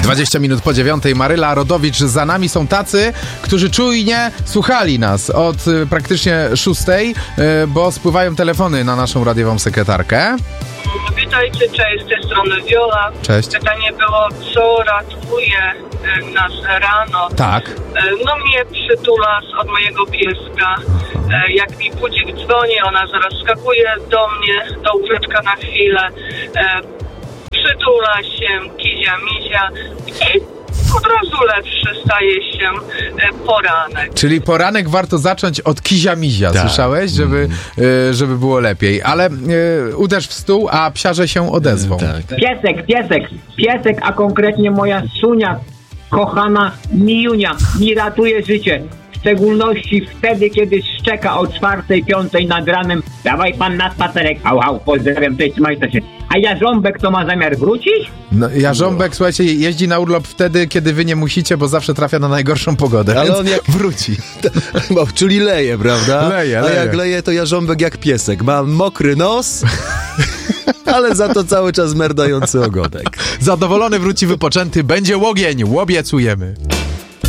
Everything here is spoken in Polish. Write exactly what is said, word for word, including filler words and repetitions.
dwadzieścia minut po dziewiątej. Maryla Rodowicz za nami. Są tacy, którzy czujnie słuchali nas od y, praktycznie szóstej, y, bo spływają telefony na naszą radiową sekretarkę. Witajcie, cześć, z tej strony Wiola. Cześć. Pytanie było, co ratuje e, nas rano. Tak. E, no mnie przytula od mojego pieska. E, jak mi budzik dzwoni, ona zaraz skakuje do mnie, do łóżeczka na chwilę. E, przytula się, kizia, mizia i od razu lepszy staje się e, poranek. Czyli poranek warto zacząć od kizia-mizia, Tak. słyszałeś? Żeby, y, żeby było lepiej. Ale y, uderz w stół, a psiarze się odezwą. Tak. Piesek, piesek, piesek, a konkretnie moja Sunia, kochana Mijunia, mi ratuje życie. W szczególności wtedy, kiedy szczeka o czwartej, piątej nad ranem. Dawaj pan na spacerek. Hał, hał, pozdrawiam, cześć, trzymajcie się. A Jarząbek to ma zamiar wrócić? No, Jarząbek, słuchajcie, jeździ na urlop wtedy, kiedy wy nie musicie, bo zawsze trafia na najgorszą pogodę. Ale więc on jak- wróci. Bo, czyli leje, prawda? Leje, A leje. jak leje, to Jarząbek jak piesek. Ma mokry nos, ale za to cały czas merdający ogonek. Zadowolony wróci wypoczęty, będzie łogień, łobiecujemy.